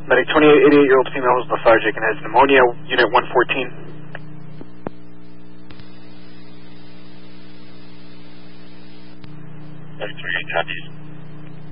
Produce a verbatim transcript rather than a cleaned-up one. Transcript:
Medic twenty-eight, eighty-eight-year-old female who's lethargic and has pneumonia, unit one fourteen. Medic twenty-eight, copies.